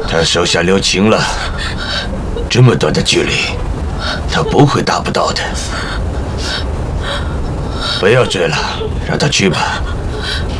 他手下留情了，这么短的距离，他不会达不到的。不要追了，让他去吧。